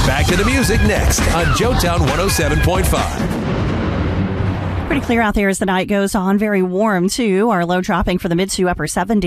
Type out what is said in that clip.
Back to the music next on Joetown 107.5. Pretty clear out there as the night goes on. Very warm, too. Our low dropping for the mid to upper 70s.